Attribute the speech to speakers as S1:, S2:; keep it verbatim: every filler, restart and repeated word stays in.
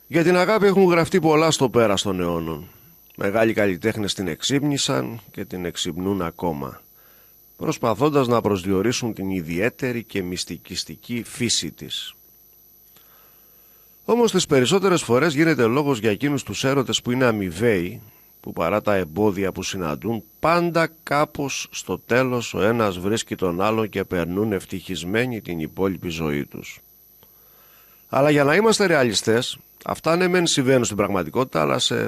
S1: Για την αγάπη έχουν γραφτεί πολλά στο πέρας των αιώνων. Μεγάλοι καλλιτέχνες την εξύπνησαν και την εξυπνούν ακόμα, προσπαθώντας να προσδιορίσουν την ιδιαίτερη και μυστικιστική φύση της. Όμως τις περισσότερες φορές γίνεται λόγος για εκείνους τους έρωτες που είναι αμοιβαίοι, που παρά τα εμπόδια που συναντούν, πάντα κάπως στο τέλος ο ένας βρίσκει τον άλλον και περνούν ευτυχισμένοι την υπόλοιπη ζωή τους. Αλλά για να είμαστε ρεαλιστές, αυτά ναι μεν συμβαίνουν στην πραγματικότητα, αλλά σε